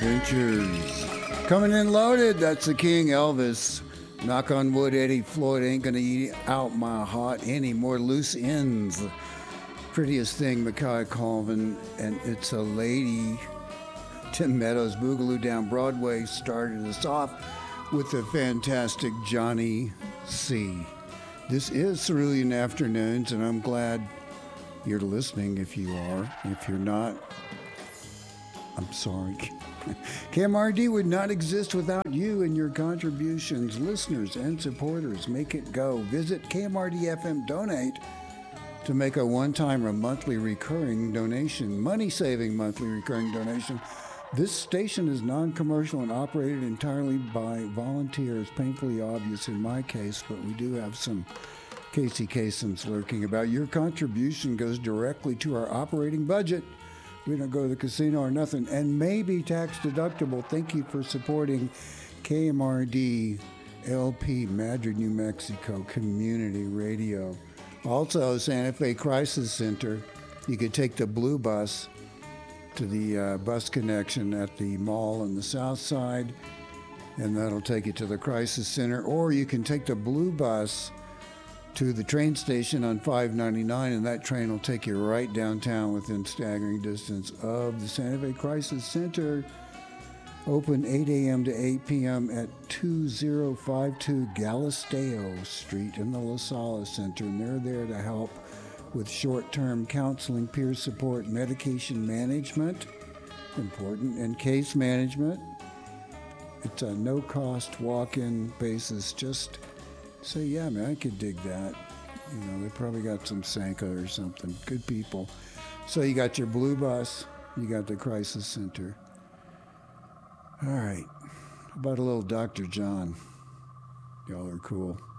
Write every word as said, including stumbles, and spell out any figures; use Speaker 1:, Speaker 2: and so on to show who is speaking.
Speaker 1: Adventures. Coming in loaded, that's the King Elvis. Knock on wood, Eddie Floyd ain't gonna eat out my heart any more loose ends. Prettiest thing, Mackay Colvin, and it's a lady. Tim Meadows, Boogaloo Down Broadway started us off with the fantastic Johnny C. This is Cerulean Afternoons, and I'm glad you're listening if you are. If you're not, I'm sorry. K M R D would not exist without you and your contributions. Listeners and supporters, make it go. Visit K M R D F M Donate to make a one-time or monthly recurring donation, money-saving monthly recurring donation. This station is non-commercial and operated entirely by volunteers, painfully obvious in my case, but we do have some Casey Kasems lurking about. Your contribution goes directly to our operating budget. We don't go to the casino or nothing, and maybe tax deductible. Thank you for supporting K M R D L P, Madrid, New Mexico Community Radio. Also, Santa Fe Crisis Center. You could take the blue bus to the uh, bus connection at the mall on the south side, and that'll take you to the crisis center. Or you can take the blue bus to the train station on five ninety-nine, and that train will take you right downtown within staggering distance of the Santa Fe Crisis Center. Open eight a.m. to eight p.m. at two thousand fifty-two Galisteo Street in the La Sala Center, and they're there to help with short-term counseling, peer support, medication management, important, and case management. It's a no-cost walk-in basis. Just say, yeah, man, I could dig that. You know, they probably got some Sanka or something. Good people. So you got your blue bus. You got the crisis center. All right. How about a little Doctor John? Y'all are cool.